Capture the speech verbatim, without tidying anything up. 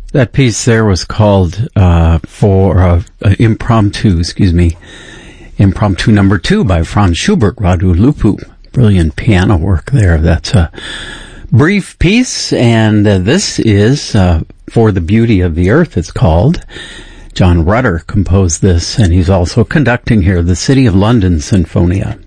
That piece there was called uh, for uh, uh, impromptu, excuse me, impromptu number two by Franz Schubert, Radu Lupu. Brilliant piano work there. That's a brief piece, and uh, this is uh, For the Beauty of the Earth, it's called. John Rutter composed this, and he's also conducting here the City of London Sinfonia.